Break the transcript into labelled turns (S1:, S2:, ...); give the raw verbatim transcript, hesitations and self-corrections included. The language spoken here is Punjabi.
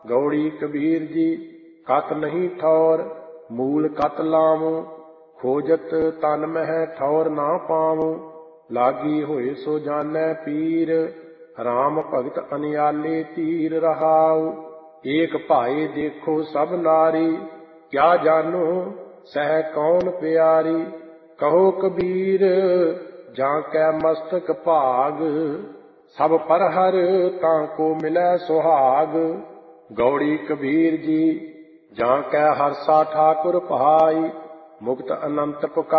S1: ਗੌੜੀ ਕਬੀਰ ਜੀ ਕਤ ਨਹੀਂ ਠੌਰ, ਮੂਲ ਕਤ ਲਾਵੋ, ਖੋਜਤ ਤਨ ਮਹਿ ਠੌਰ ਨਾ ਪਾਵੋ। ਲਾਗੀ ਹੋਏ ਸੋ ਜਾਨੈ ਪੀਰ, ਰਾਮ ਭਗਤ ਅਨਿਆਲੇ ਧੀਰ ਰਹਾਉ। ਏਕ ਭਾਏ ਦੇਖੋ ਸਭ ਨਾਰੀ, ਕਿਆ ਜਾਨੋ ਸਹਿ ਕੌਣ ਪਿਆਰੀ। ਕਹੋ ਕਬੀਰ ਜਾਂ ਕੈ ਮਸਤਕ ਭਾਗ, ਸਭ ਪਰ ਹਰ ਤਾਂ ਕੋ ਮਿਲੈ ਸੁਹਾਗ। ਗੌੜੀ ਕਬੀਰ ਜੀ ਜਾਂ ਕੈ ਹਰਸਾ ਠਾਕੁਰ ਭਾਈ, ਮੁਕਤ ਅਨੰਤ ਪੁਕਾਰ